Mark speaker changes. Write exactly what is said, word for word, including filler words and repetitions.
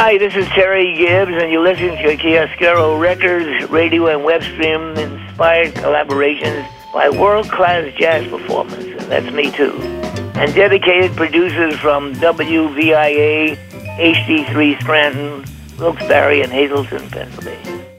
Speaker 1: Hi, this is Terry Gibbs, and you're listening to Chiaroscuro Records, radio and web stream inspired collaborations by world-class jazz performers, and that's me too. And dedicated producers from W V I A, H D three Scranton, Wilkes-Barre, and Hazleton, Pennsylvania.